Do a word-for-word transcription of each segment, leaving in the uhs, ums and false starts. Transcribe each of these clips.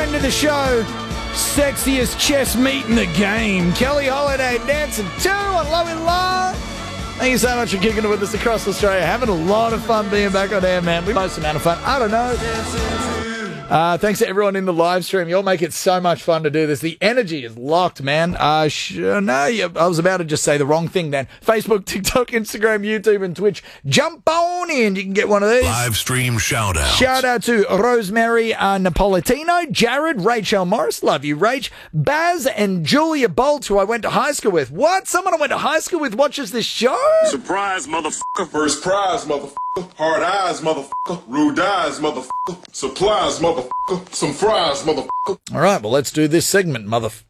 friend of the show, sexiest chess meat in the game, Kelly Holiday dancing too on Love in Love. Thank you so much for kicking it with us across Australia. Having a lot of fun being back on air, man. We most amount of fun. I don't know. Uh, thanks to everyone in the live stream. You all make it so much fun to do this. The energy is locked, man. Uh, sh- no, yeah, I was about to just say the wrong thing then. Facebook, TikTok, Instagram, YouTube, and Twitch. Jump on in. You can get one of these. Live stream shout out. Shout out to Rosemary uh, Napolitano, Jared, Rachel Morris. Love you, Rach. Baz and Julia Bolt, who I went to high school with. What? Someone I went to high school with watches this show? Surprise, motherfucker. First prize, motherfucker. Hard eyes, motherfucker. Rude eyes, motherfucker. Supplies, motherfucker. Some fries, motherfucker. All right, well, let's do this segment, motherfucker.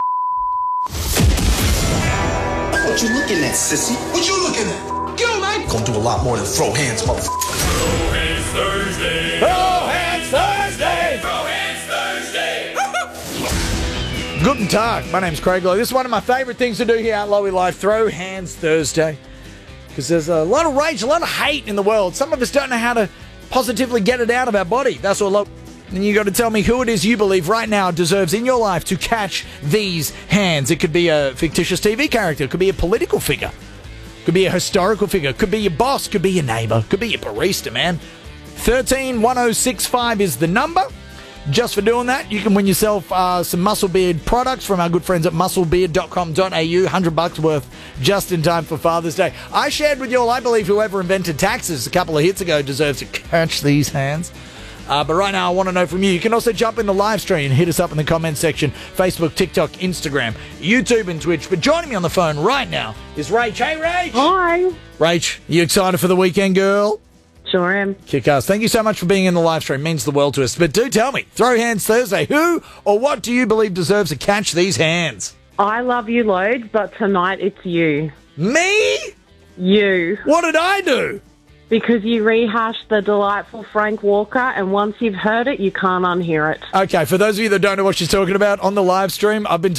What you looking at, sissy? What you looking at? Go, man. Gonna do a lot more than throw hands, motherfucker. Throw hands Thursday. Throw hands Thursday. Throw hands Thursday. Guten Tag. My name's Craig Lowe. This is one of my favourite things to do here at Lowy Life. Throw hands Thursday. Because there's a lot of rage, a lot of hate in the world. Some of us don't know how to positively get it out of our body. That's all. Lo- and you got to tell me who it is you believe right now deserves in your life to catch these hands. It could be a fictitious T V character. It could be a political figure. It could be a historical figure. It could be your boss. It could be your neighbour. It could be your barista, man. one three one oh six five is the number. Just for doing that, you can win yourself uh, some Muscle Beard products from our good friends at muscle beard dot com dot a u. one hundred bucks worth just in time for Father's Day. I shared with you all, I believe whoever invented taxes a couple of hits ago deserves to catch these hands. Uh, but right now, I want to know from you. You can also jump in the live stream and hit us up in the comment section. Facebook, TikTok, Instagram, YouTube, and Twitch. But joining me on the phone right now is Rach. Hey, Rach. Hi. Rach, you excited for the weekend, girl? Sure am. Kick-ass. Thank you so much for being in the live stream. It means the world to us. But do tell me, Throw Hands Thursday, who or what do you believe deserves to catch these hands? I love you loads, but tonight it's you. Me? You. What did I do? Because you rehashed the delightful Frank Walker, and once you've heard it, you can't unhear it. Okay, for those of you that don't know what she's talking about, on the live stream, I've been